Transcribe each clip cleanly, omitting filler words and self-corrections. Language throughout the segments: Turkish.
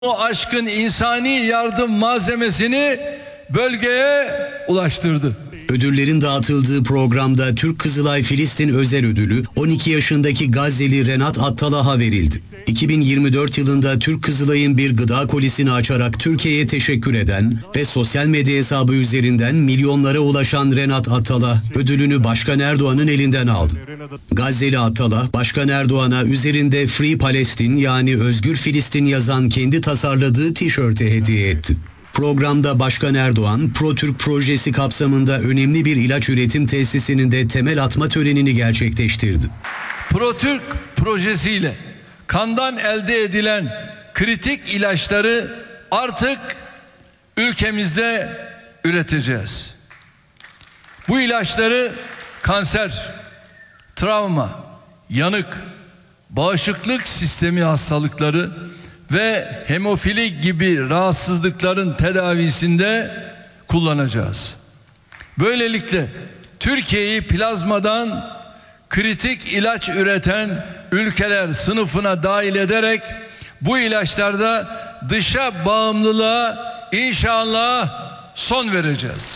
aşkın insani yardım malzemesini bölgeye ulaştırdı. Ödüllerin dağıtıldığı programda Türk Kızılay Filistin Özel Ödülü 12 yaşındaki Gazze'li Renat Attalah'a verildi. 2024 yılında Türk Kızılay'ın bir gıda kolisini açarak Türkiye'ye teşekkür eden ve sosyal medya hesabı üzerinden milyonlara ulaşan Renat Attalah ödülünü Başkan Erdoğan'ın elinden aldı. Gazze'li Attalah, Başkan Erdoğan'a üzerinde Free Palestine yani Özgür Filistin yazan kendi tasarladığı tişörtü hediye etti. Programda Başkan Erdoğan, ProTürk projesi kapsamında önemli bir ilaç üretim tesisinin de temel atma törenini gerçekleştirdi. ProTürk projesiyle kandan elde edilen kritik ilaçları artık ülkemizde üreteceğiz. Bu ilaçları kanser, travma, yanık, bağışıklık sistemi hastalıkları ve hemofili gibi rahatsızlıkların tedavisinde kullanacağız. Böylelikle Türkiye'yi plazmadan kritik ilaç üreten ülkeler sınıfına dahil ederek bu ilaçlarda dışa bağımlılığa inşallah son vereceğiz.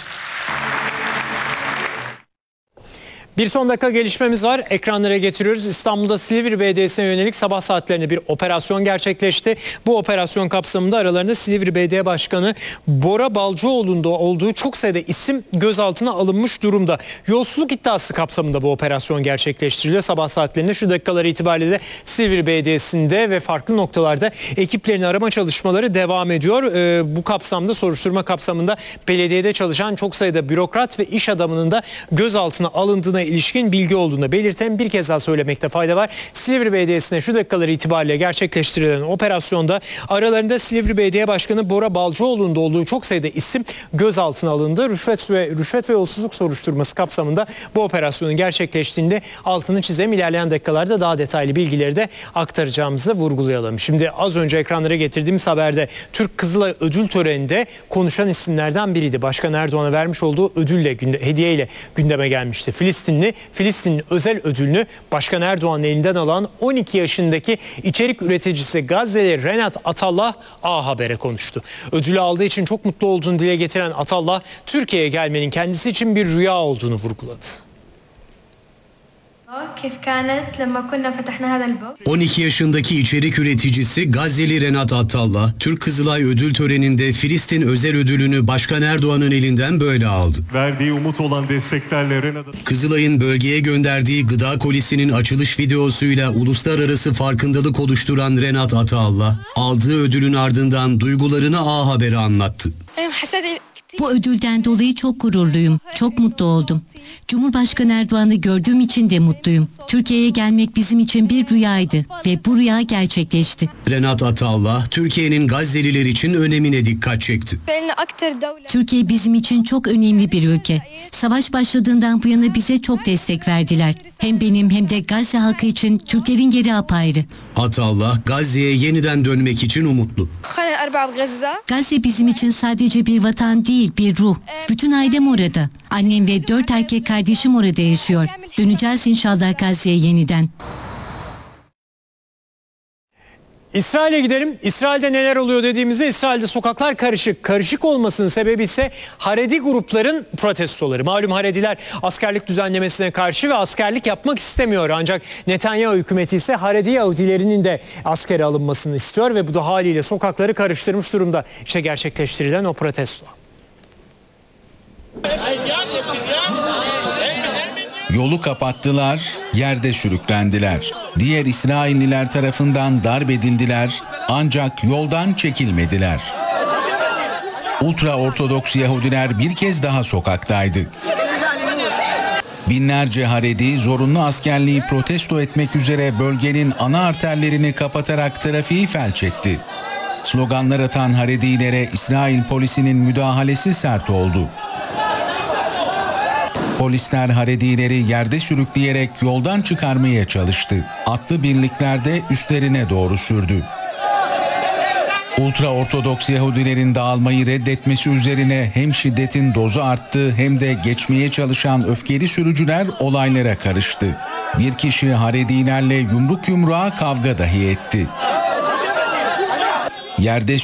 Bir son dakika gelişmemiz var. Ekranlara getiriyoruz. İstanbul'da Silivri Belediyesi'ne yönelik sabah saatlerinde bir operasyon gerçekleşti. Bu operasyon kapsamında aralarında Silivri Belediye Başkanı Bora Balcıoğlu'nda olduğu çok sayıda isim gözaltına alınmış durumda. Yolsuzluk iddiası kapsamında bu operasyon gerçekleştiriliyor. Sabah saatlerinde şu dakikalar itibariyle de Silivri Belediyesi'nde ve farklı noktalarda ekiplerin arama çalışmaları devam ediyor. Bu kapsamda, soruşturma kapsamında belediyede çalışan çok sayıda bürokrat ve iş adamının da gözaltına alındığına ilişkin bilgi olduğunu belirten bir kez daha söylemekte fayda var. Silivri Belediyesi'ne şu dakikalar itibariyle gerçekleştirilen operasyonda aralarında Silivri Belediye Başkanı Bora Balcıoğlu'nda olduğu çok sayıda isim gözaltına alındı. Rüşvet ve yolsuzluk soruşturması kapsamında bu operasyonun gerçekleştiğinde altını çizelim. İlerleyen dakikalarda daha detaylı bilgileri de aktaracağımızı vurgulayalım. Şimdi az önce ekranlara getirdiğimiz haberde Türk Kızılay ödül töreninde konuşan isimlerden biriydi. Başkan Erdoğan'a vermiş olduğu hediyeyle gündeme gelmişti. Filistin'in özel ödülünü Başkan Erdoğan'ın elinden alan 12 yaşındaki içerik üreticisi Gazze'li Renat Attallah A Haber'e konuştu. Ödülü aldığı için çok mutlu olduğunu dile getiren Attallah, Türkiye'ye gelmenin kendisi için bir rüya olduğunu vurguladı. 12 yaşındaki içerik üreticisi Gazze'li Renat Attallah, Türk Kızılay ödül töreninde Filistin özel ödülünü Başkan Erdoğan'ın elinden böyle aldı. Verdiği umut olan desteklerle Kızılay'ın bölgeye gönderdiği gıda kolisinin açılış videosuyla uluslararası farkındalık oluşturan Renat Attallah, aldığı ödülün ardından duygularını A Haber'e anlattı. Bu ödülden dolayı çok gururluyum, çok mutlu oldum. Cumhurbaşkanı Erdoğan'ı gördüğüm için de mutluyum. Türkiye'ye gelmek bizim için bir rüyaydı ve bu rüya gerçekleşti. Renat Attallah, Türkiye'nin Gazze'liler için önemine dikkat çekti. Türkiye bizim için çok önemli bir ülke. Savaş başladığından bu yana bize çok destek verdiler. Hem benim hem de Gazze halkı için Türklerin yeri apayrı. Attallah, Gazze'ye yeniden dönmek için umutlu. Gazze bizim için sadece bir vatan değil, bir ruh. Bütün ailem orada. Annem ve 4 erkek kardeşim orada yaşıyor. Döneceğiz inşallah Gazze'ye yeniden. İsrail'e gidelim. İsrail'de neler oluyor dediğimizde İsrail'de sokaklar karışık. Karışık olmasının sebebi ise Haredi grupların protestoları. Malum Harediler askerlik düzenlemesine karşı ve askerlik yapmak istemiyor. Ancak Netanyahu hükümeti ise Haredi Yahudilerinin de askere alınmasını istiyor ve bu da haliyle sokakları karıştırmış durumda. İşte gerçekleştirilen o protesto. Yolu kapattılar, yerde sürüklendiler. Diğer İsrailliler tarafından darp edildiler ancak yoldan çekilmediler. Ultra-Ortodoks Yahudiler bir kez daha sokaktaydı. Binlerce Haredi zorunlu askerliği protesto etmek üzere bölgenin ana arterlerini kapatarak trafiği felç etti. Sloganlar atan Haredilere İsrail polisinin müdahalesi sert oldu. Polisler Haredileri yerde sürükleyerek yoldan çıkarmaya çalıştı. Atlı birlikler de üstlerine doğru sürdü. Ultra-Ortodoks Yahudilerin dağılmayı reddetmesi üzerine hem şiddetin dozu arttı hem de geçmeye çalışan öfkeli sürücüler olaylara karıştı. Bir kişi Haredilerle yumruk yumruğa kavga dahi etti. Yerde